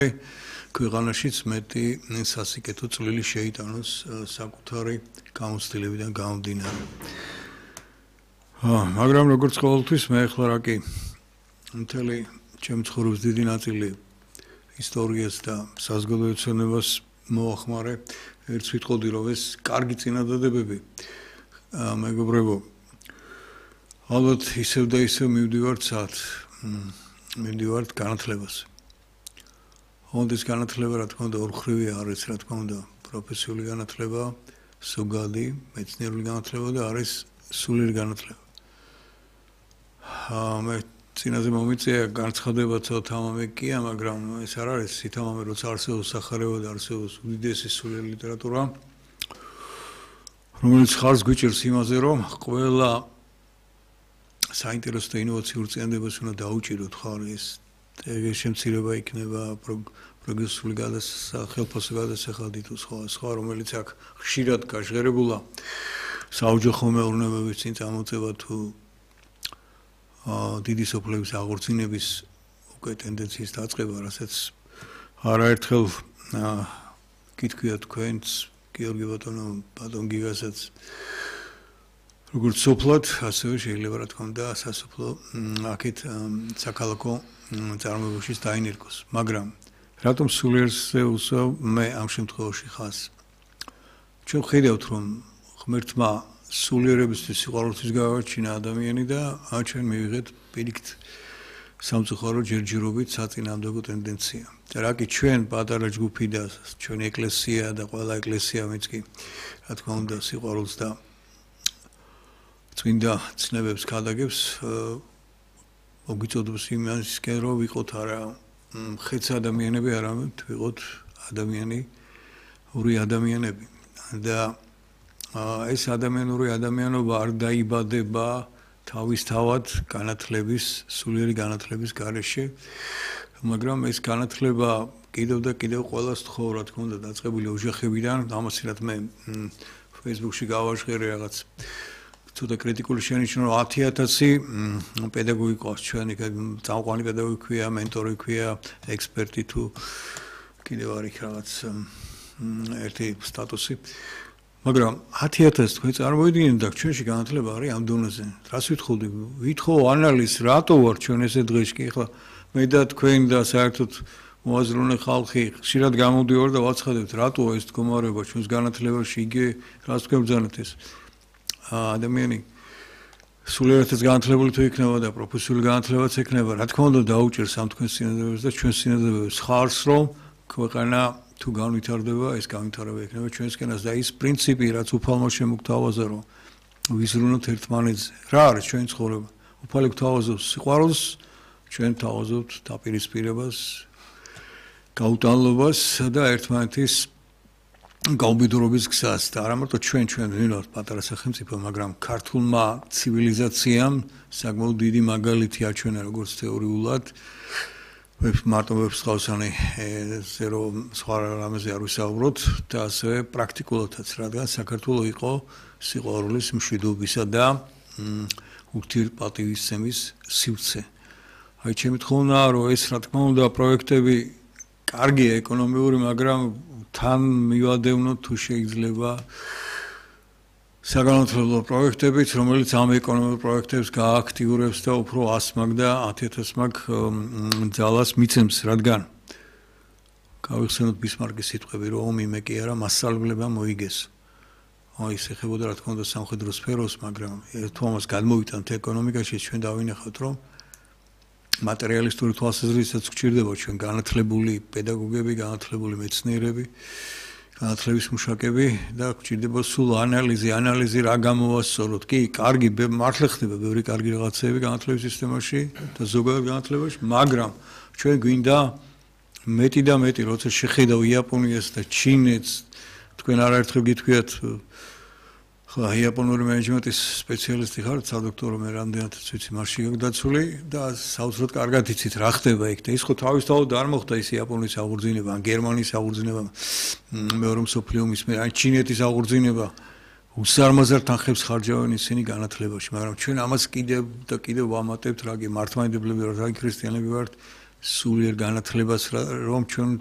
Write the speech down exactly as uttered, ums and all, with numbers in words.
ქვეყანაშიც მეტი სასიკეთო წვლილი შეიტანოს საკუთარი გამოცდილებიდან გამომდინარე. მაგრამ როგორც ყოველთვის მე ახლა რა კი მთელი ჩემი ცხოვრების დიდი ნაწილი ისტორიას და საზოგადოებრივ მოახმარე ერთ ვიტყოდი რომ ეს კარგი წინადადებები მეგობრებო ალბათ ისევ და ისევ მივდივართ საათ მივდივართ განათლებაზე. This განათლება რა თქმა უნდა ორხრივი არის რა თქმა უნდა პროფესიული განათლება, ზოგადი, მეცნიერული განათლება და არის სულიერი განათლება. მე წინაზე მომიწია განცხადება ცოტა ამამეკია, მაგრამ ეს არ არის სითამამე როცა არსებობს სახარება და არსებობს უდიდესი სულიერი ლიტერატურა, რომელიც ხარს გვიჭერს იმაზე, რომ ყველა საინტერესო და ინოვაციურ წინადებას უნდა დაუჭიროთ ხარ ეს ეგ შემცირება იქნება პროგრესული ხელფასო გადასახადი თუ სხვა სხვა რომელიც აქ ხშირად გაჟღერებულა საოჯახო მეურნეობების წინ წამოწევა თუ დიდი სოფლების აღორძინების უკვე ტენდენციის დაწყება რასაც არაერთხელ გითქვია თქვენც გიორგი ბატონო ბატონ გიგასაც როგორც სოფლად ასევე შეიძლება რა თქმა უნდა სასოფლო აქეთ საქალაქო წარმოებაში დაინერგოს მაგრამ რატომ სულიერზე უსვევ მე ამ შემთხვევაში ხას ჩვენ ხედავთ რომ ღმერთმა სულიერებისთვის სიყვარულთვის გავაჩინა ადამიანი და ჩვენ მივიღეთ პირიქით სამწუხარო ჯერჯერობით საწინააღმდეგო ტენდენცია და რა კი ჩვენ პატარა ჯგუფი და ჩვენი ეკლესია და ყველა ეკლესია მეც კი რა თქმა უნდა სიყვარულს და წმინდა ცნებებს ქადაგებს მოგიწოდებს იმასკენ რომ ვიყოთ არა ხეც ადამიანები არამედ ვიყოთ ადამიანი ორი ადამიანები და ეს ადამიანური ადამიანობა არ დაიბადება თავისთავად განათლების სულიერი განათლების გარეშე მაგრამ ეს განათლება კიდევ და კიდევ ყველას თხოვ რა თქმა უნდა დაწყებული ოჯახებიდან ამასილად მე Facebook-ში გავაჟღერე რაღაც ცოტა კრიტიკული შენიშნა რომ ათი ათასი პედაგოგი ყავს ჩვენი წამყვანი პედაგოგი ქვია, მენტორი ქვია, ექსპერტი თუ კიდევ არის რაღაც ერთი სტატუსი. მაგრამ ათი ათასი თქვენ წარმოიდგინეთ და ჩვენში განათლება არის ამ დონეზე. რას ვითხოვდი? ვითხოვ ანალიზს, რატო ვარ ჩვენ ესე დღეში კი ახლა მე და თქვენ და საერთოდ მოაზროვნე ხალხი ხშირად გამოდივარ და ვაცხადებთ რატო ეს მდგომარეობა ჩვენს განათლებაში იგივე რას გვებრძანეთ ეს ადამიანი სულიერად განათლებული თუ იქნება და პროფესიული განათლებაც ექნება, რა თქმა უნდა დაუჭერს ამ თქვენს წინადადებებს და ჩვენს წინადადებებს ხარს რომ ქვეყანა თუ განვითარდება, ეს განვითარება ექნება ჩვენსკენას და ის პრინციპი, რაც უფალმა შემოგთავაზა რომ ვიზრუნოთ ერთმანეთზე. რა არის ჩვენი ცხოვრება? უფალი გვთავაზობს სიყვარულს, ჩვენ თავაზობთ დაპირისპირებას, გაუტანლობას და ერთმანეთის გაუბედურობის გზას და არა მარტო ჩვენ ჩვენ ვინართ პატარა სახელმწიფო, მაგრამ ქართულმა ცივილიზაციამ საკმაოდ დიდი მაგალითი აჩვენა როგორც თეორიულად, მარტო ვებსყავსანი ზე რომ სხვა რამეზე არ ვისაუბროთ და ასევე პრაქტიკულადაც, რადგან საქართველო იყო სიყვარულის მშვიდობისა და ურთიერთპატივისცემის სივრცე. აი ჩემი თხოვნა რომ ეს რა თქმა უნდა პროექტები კარგია ეკონომიური, მაგრამ თან მივადევნოთ თუ შეიძლება საგანმანათლებლო პროექტებით, რომელიც ამ ეკონომიკურ პროექტებს გააქტიურებს და უფრო ას მაგ და ათი ათას მაგ ძალას მიცემს, რადგან გავიხსენოთ ბისმარკის სიტყვები, რომ ომი მე კი არა, მასწავლებლებმა მოიგეს. აი ეს ეხებოდა რა თქმა უნდა სამხედრო სფეროს, მაგრამ თუ ამას გადმოვიტანთ ეკონომიკაში, ჩვენ დავინახავთ, რომ მატერიალისტური თვალსაზრისით გვჭირდება ჩვენ განათლებული პედაგოგები, განათლებული მეცნიერები, განათლების მუშაკები და გვჭირდება სულ ანალიზი, ანალიზი რა გამოვასწოროთ. კი, კარგი მართლა ხდება ბევრი კარგი რაღაცები განათლების სისტემაში და ზოგადად განათლებაში, მაგრამ ჩვენ გვინდა მეტი და მეტი, როცა შეხედავ იაპონიას და ჩინეთს, თქვენ არაერთხელ გითქვიათ ხო, იაპონური მენეჯმენტის სპეციალისტი ხართ, სადოქტორო მე რამდენადაც ვიცი, მასში გაგდაცული და საოცრად კარგად იცით რა ხდება იქ და ის ხო თავისთავად არ მოხდა ის იაპონიის აღორძინება, ან გერმანიის აღორძინება, მეორე მსოფლიო ომის მერე, ან ჩინეთის აღორძინება უსარმაზარ თანხებს ხარჯავენ ისინი განათლებაში, მაგრამ ჩვენ ამას კიდევ და კიდევ ვამატებთ, რა კი მართლმადიდებლები ვართ, რა კი ქრისტიანები ვართ სულიერ განათლებას რომ ჩვენ